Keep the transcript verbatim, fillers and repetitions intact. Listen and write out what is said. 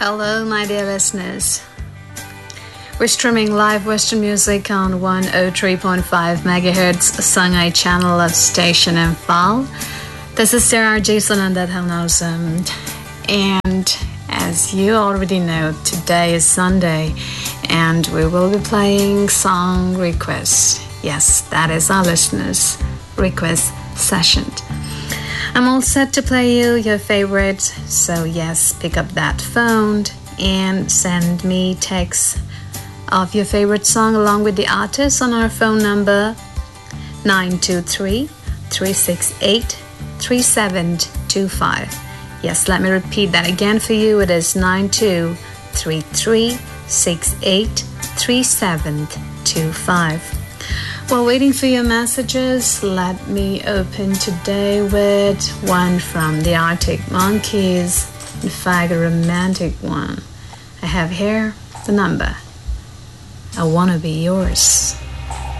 Hello, my dear listeners. We're streaming live Western music on one oh three point five megahertz Sangay channel of Station in Fall. This is Sarah Jason and that Hanausim. And as you already know, today is Sunday and we will be playing song requests. Yes, that is our listeners' request session. I'm all set to play you your favorite, so yes, pick up that phone and send me text of your favorite song along with the artist on our phone number nine two three, three six eight, three seven two five. Yes, let me repeat that again for you. It is nine two three three, six eight, three seven two five. While waiting for your messages, let me open today with one from the Arctic Monkeys. In fact, a romantic one. I have here the number. I wanna be yours.